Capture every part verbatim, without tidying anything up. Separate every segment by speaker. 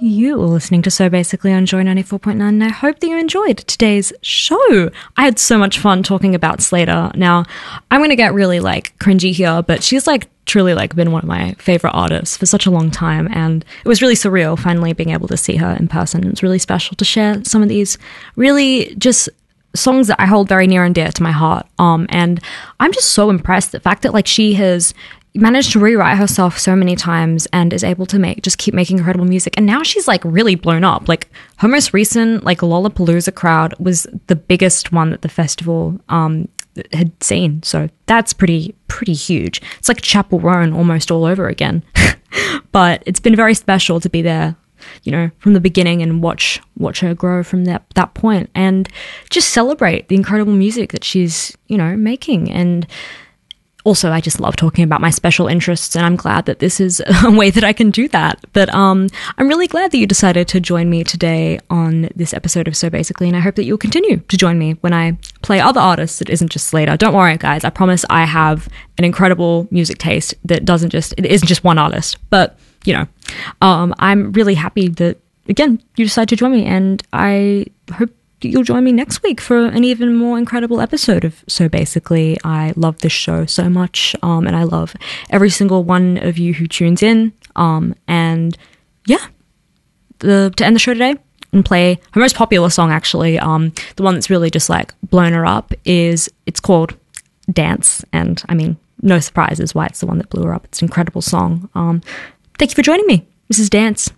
Speaker 1: You are listening to So Basically on Joy ninety-four point nine, and I hope that you enjoyed today's show. I had so much fun talking about Slater. Now, I'm going to get really, like, cringy here, but she's, like, truly, like, been one of my favorite artists for such a long time, and it was really surreal finally being able to see her in person. It was really special to share some of these really just songs that I hold very near and dear to my heart. Um, and I'm just so impressed the fact that, like, she has managed to rewrite herself so many times and is able to make just keep making incredible music, and now she's like really blown up. Like her most recent like Lollapalooza crowd was the biggest one that the festival um had seen, so that's pretty pretty huge. It's like Chapel Roan almost all over again. But it's been very special to be there, you know, from the beginning and watch watch her grow from that that point and just celebrate the incredible music that she's, you know, making. And also, I just love talking about my special interests, and I'm glad that this is a way that I can do that. But um, I'm really glad that you decided to join me today on this episode of So Basically, and I hope that you'll continue to join me when I play other artists that isn't just Slater. Don't worry, guys. I promise I have an incredible music taste that doesn't just, it isn't just one artist. But, you know, um, I'm really happy that, again, you decided to join me, and I hope you'll join me next week for an even more incredible episode of So Basically. I love this show so much, um, and I love every single one of you who tunes in. Um, and yeah, the, to end the show today and play her most popular song, actually, um, the one that's really just like blown her up, is it's called Dance. And I mean, no surprises why it's the one that blew her up. It's an incredible song. Um, thank you for joining me. This is Dance.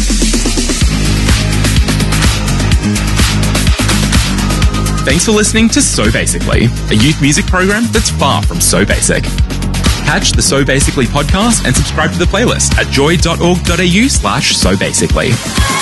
Speaker 2: Thanks for listening to So Basically, a youth music program that's far from so basic. Catch the So Basically podcast and subscribe to the playlist at joy.org.au slash so basically.